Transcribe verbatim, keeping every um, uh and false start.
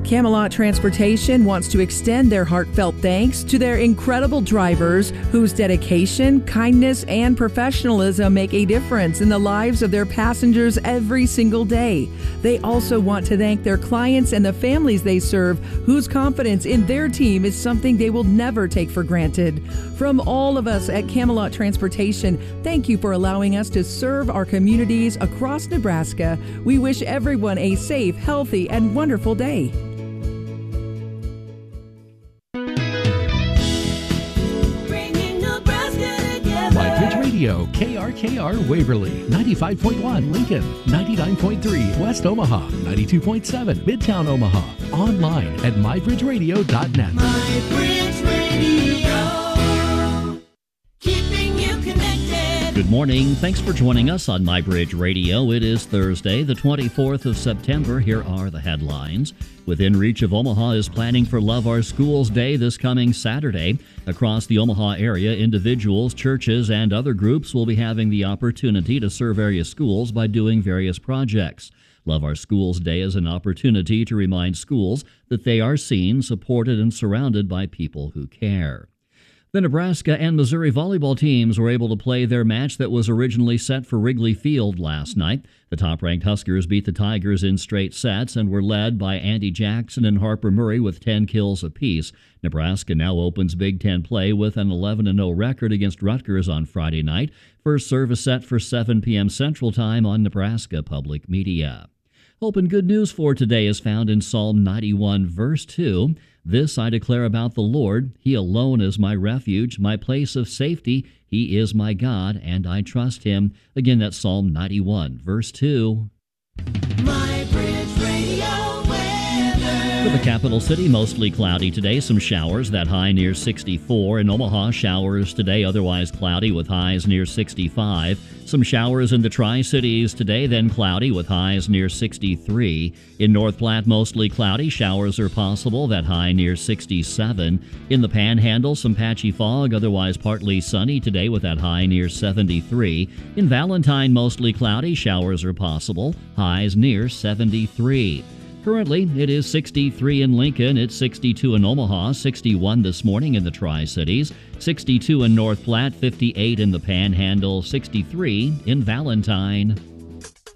Camelot Transportation wants to extend their heartfelt thanks to their incredible drivers whose dedication, kindness, and professionalism make a difference in the lives of their passengers every single day. They also want to thank their clients and the families they serve, whose confidence in their team is something they will never take for granted. From all of us at Camelot Transportation, thank you for allowing us to serve our communities across Nebraska. We wish everyone a safe, healthy, and wonderful day. Radio, K R K R Waverly, ninety-five point one Lincoln, ninety-nine point three West Omaha, ninety-two point seven Midtown Omaha. Online at my bridge radio dot net. MyBridge Radio, keeping you connected. Good morning. Thanks for joining us on MyBridge Radio. It is Thursday, the twenty-fourth of September. Here are the headlines. Within Reach of Omaha is planning for Love Our Schools Day this coming Saturday. Across the Omaha area, individuals, churches, and other groups will be having the opportunity to serve area schools by doing various projects. Love Our Schools Day is an opportunity to remind schools that they are seen, supported, and surrounded by people who care. The Nebraska and Missouri volleyball teams were able to play their match that was originally set for Wrigley Field last night. The top-ranked Huskers beat the Tigers in straight sets and were led by Andy Jackson and Harper Murray with ten kills apiece. Nebraska now opens Big Ten play with an eleven and oh record against Rutgers on Friday night. First service set for seven p.m. Central Time on Nebraska Public Media. Hope and good news for today is found in Psalm ninety-one, verse two. This I declare about the Lord. He alone is my refuge, my place of safety. He is my God, and I trust him. Again, that's Psalm ninety-one, verse two. MyBridge Radio weather. For the capital city, mostly cloudy today. Some showers, that high near sixty-four. In Omaha, showers today, otherwise cloudy with highs near sixty-five. Some showers in the Tri-Cities today, then cloudy with highs near sixty-three. In North Platte, mostly cloudy. Showers are possible, that high near sixty-seven. In the Panhandle, some patchy fog, otherwise partly sunny today with that high near seventy-three. In Valentine, mostly cloudy. Showers are possible, highs near seventy-three. Currently, it is sixty-three in Lincoln, it's sixty-two in Omaha, sixty-one this morning in the Tri-Cities, sixty-two in North Platte, fifty-eight in the Panhandle, sixty-three in Valentine.